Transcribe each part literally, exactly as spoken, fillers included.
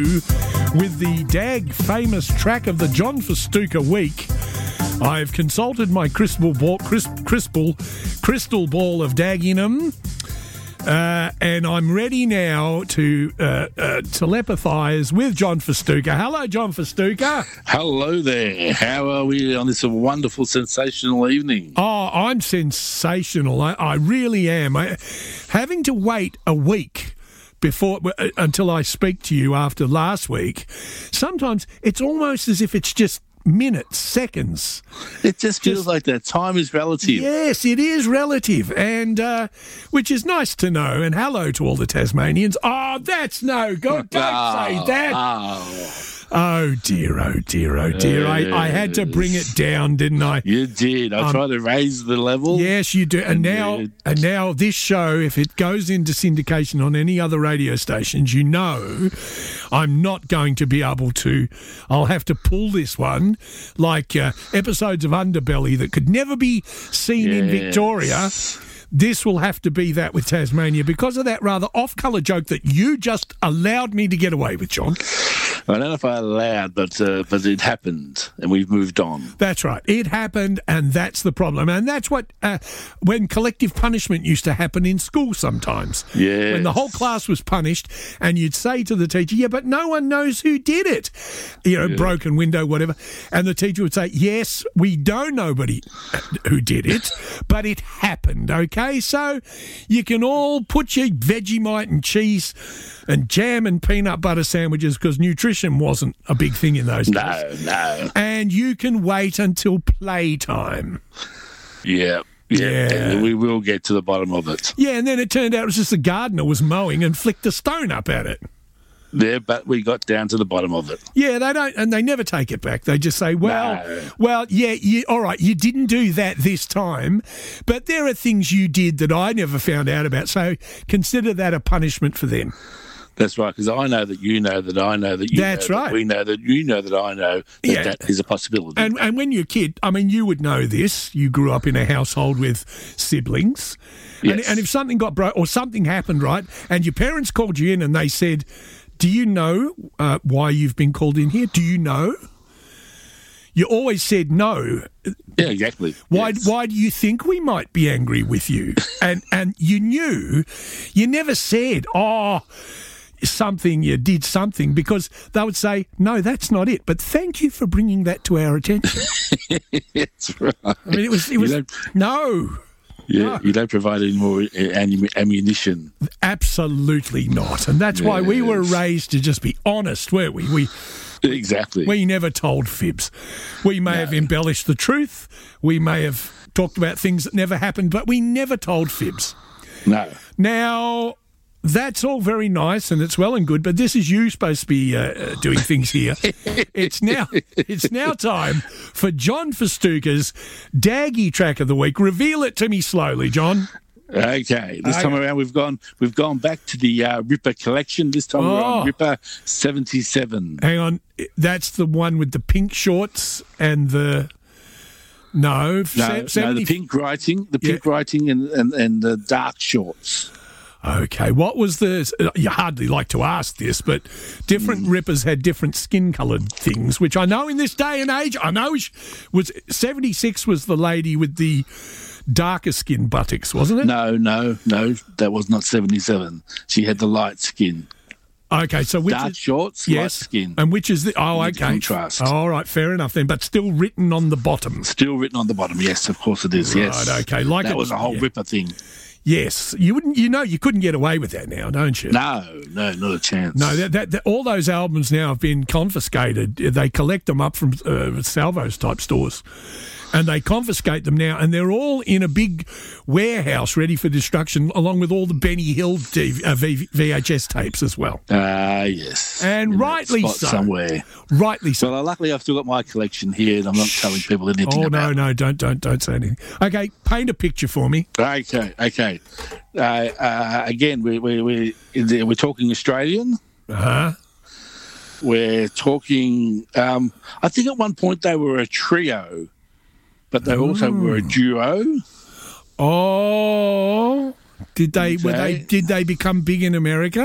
With the Dag famous track of the John Festuca week, I've consulted my crystal ball, crisp, crystal, crystal ball of Daginum, uh, and I'm ready now to uh, uh, telepathise with John Festuca. Hello, John Festuca. Hello there. How are we on this wonderful, sensational evening? Oh, I'm sensational. I, I really am. I, having to wait a week before uh, until I speak to you after last week, sometimes it's almost as if it's just minutes, seconds. It just feels Just- like that time is relative. Yes, it is relative, and uh, which is nice to know. And hello to all the Tasmanians. Oh, that's no good. Don't say that. Oh, Oh dear, oh dear, oh dear. I, I had to bring it down, didn't I? you did. I Um, tried to raise the level. Yes, you do. And And now, it- and now this show, if it goes into syndication on any other radio stations, you know, I'm not going to be able to. I'll have to pull this one, like uh, episodes of Underbelly that could never be seen in Yes. Victoria. This will have to be that with Tasmania because of that rather off-colour joke that you just allowed me to get away with, John. I don't know if I allowed, but uh, but it happened, and we've moved on. That's right. It happened, and that's the problem. And that's what, uh, when collective punishment used to happen in school sometimes. Yes. When the whole class was punished, and you'd say to the teacher, yeah, but no one knows who did it. You know, broken window, whatever. And the teacher would say, yes, we don't know nobody who did it, but it happened, okay? So you can all put your Vegemite and cheese and jam and peanut butter sandwiches because nutrition wasn't a big thing in those days. No, no. And you can wait until playtime. Yeah. Yeah. Yeah. And we will get to the bottom of it. Yeah, and then it turned out it was just the gardener was mowing and flicked a stone up at it. Yeah, but we got down to the bottom of it. Yeah, they don't, and they never take it back. They just say, well, No. well, yeah, you, all right, you didn't do that this time, but there are things you did that I never found out about, so consider that a punishment for them. That's right, because I know that you know that I know that you That's know right. that we know that you know that I know that Yeah. that is a possibility. And and when you're a kid, I mean, you would know this. You grew up in a household with siblings. And, Yes. and if something got broke or something happened, right, and your parents called you in and they said, do you know uh, why you've been called in here? Do you know? You always said no. yeah, exactly. Why Yes. why do you think we might be angry with you? And and you knew, you never said, oh, something, you did something, because they would say, no, that's not it. But thank you for bringing that to our attention. That's right. I mean, it was, it You was, don't- no, Yeah, No. you don't provide any more uh, ammu- ammunition. absolutely not. And that's why we were raised to just be honest, weren't we? We Exactly. we never told fibs. We may have embellished the truth. We may have talked about things that never happened, but we never told fibs. no. Now, that's all very nice and it's well and good, but this is you supposed to be uh, uh, doing things here. It's now it's now time for John Festuca's Daggy track of the week. Reveal it to me slowly, John. Okay. This Okay. time around, we've gone. We've gone back to the uh, Ripper collection. This time we're Oh. on Ripper seventy-seven. Hang on, that's the one with the pink shorts and the no, No, se- no, seventy the pink writing, the Yeah. pink writing, and, and and the dark shorts. Okay, what was the? You hardly like to ask this, but different rippers had different skin-coloured things, which I know in this day and age. I know sh- was seventy-six was the lady with the darker skin buttocks, wasn't it? No, no, no. That was not seventy-seven. She had the light skin, Okay, so which dark is shorts, light yes, skin. and which is the? Oh, Need to okay. contrast. All right, fair enough then, but still written on the bottom. Still written on the bottom. Yes, of course it is. Yes. Right, okay, like that it- was a whole yeah. Ripper thing. Yes, you wouldn't. You know, you couldn't get away with that now, don't you? No, no, not a chance. No, that, that, that, all those albums now have been confiscated. They collect them up from uh, Salvos type stores, and they confiscate them now, and they're all in a big warehouse ready for destruction, along with all the Benny Hill D- uh, v- V H S tapes as well. Ah, yes. And In that rightly spot so. somewhere. Rightly so. Well, uh, luckily I've still got my collection here, and I'm not telling people anything Oh about no, it. no, don't, don't, don't say anything. Okay, paint a picture for me. Okay, okay. Uh, uh, again, we we we we're talking Australian. Uh huh. We're talking. Um, I think at one point they were a trio, but they also were a duo. Oh, did they? Were they? Okay. Did they become big in America?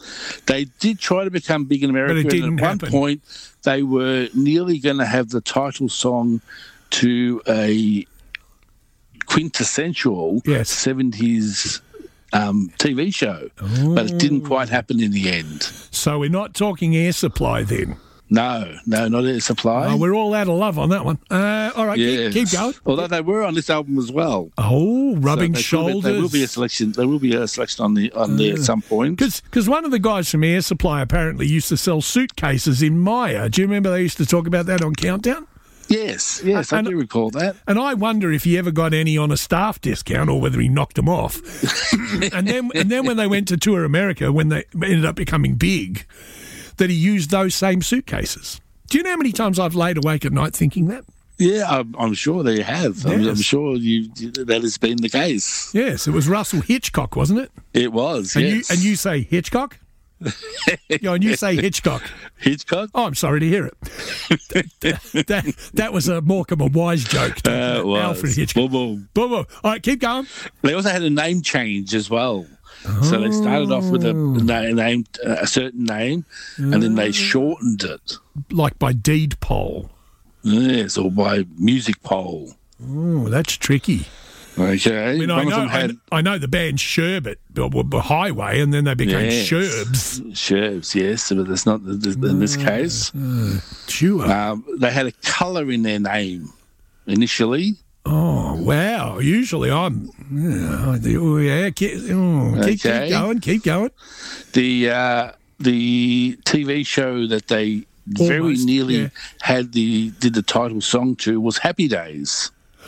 They did try to become big in America, But it didn't and at happen. one point they were nearly going to have the title song to a quintessential Yes. seventies um, T V show, but it didn't quite happen in the end. So we're not talking Air Supply then. No, no, not Air Supply. Oh, we're all out of love on that one. Uh, all right, Yes. keep, keep going. Although they were on this album as well. Oh, rubbing So there will be- shoulders. There will be a selection. There will be a selection on the on there at some point. Because one of the guys from Air Supply apparently used to sell suitcases in Maya. Do you remember they used to talk about that on Countdown? Yes, yes, I And- do recall that. And I wonder if he ever got any on a staff discount or whether he knocked them off. and then and then when they went to tour America, when they ended up becoming big, that he used those same suitcases. Do you know how many times I've laid awake at night thinking that? Yeah, I'm, I'm sure they have. I'm, I'm Yes. sure you that has been the case. Yes, it was Russell Hitchcock, wasn't it? It was. And yes. you and you say Hitchcock? Yeah, and you say Hitchcock. Hitchcock. Oh, I'm sorry to hear it. that, that, that was a Morecambe and Wise joke. Uh, it was. Alfred Hitchcock. Boom, boom. Boom, boom. All right, keep going. They also had a name change as well. So they started off with a na- name, uh, a certain name, and then they shortened it. Like by deed poll. Yes, or by music poll. Oh, that's tricky. Okay. I mean, I One of know, them had I, I know the band Sherbet, or, or Highway, and then they became Yes. Sherbs. Sherbs, yes, but that's not the, the, in this case. Sure. Um, they had a colour in their name initially. Oh, wow. Usually I'm, yeah, I do- oh, yeah keep, oh, keep, keep Okay. going, keep going. The uh, the T V show that they very Almost, nearly yeah. had the did the title song to was Happy Days.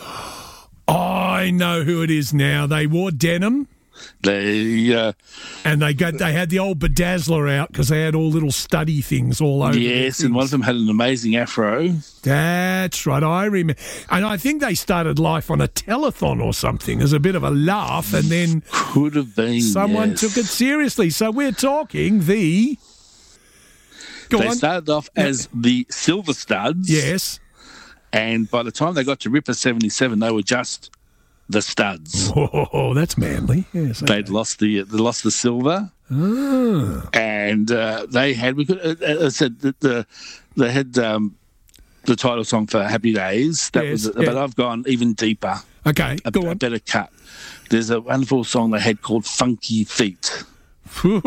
I know who it is now. They wore denim. They uh, And they got they had the old bedazzler out because they had all little study things all over. their yes, and one of things. them had an amazing afro. That's right. I remember, and I think they started life on a telethon or something as a bit of a laugh, and then Could have been someone yes. took it seriously. So we're talking the. Go They on. started off as the Silver Studs. Yes. And by the time they got to Ripper seventy-seven, they were just the Studs. Oh, that's manly. Yes. okay. They'd lost the they lost the silver, Ah. and uh, they had we could uh, uh, I said that the they had um, the title song for Happy Days. That Yes, was, yeah. but I've gone even deeper, Okay. a, Go a on. better cut. There's a wonderful song they had called Funky Feet. Boy,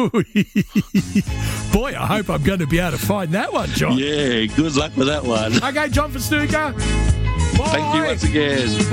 I hope I'm going to be able to find that one, John. Yeah, good luck with that one. Okay, John Festuca. Bye. Thank you once again.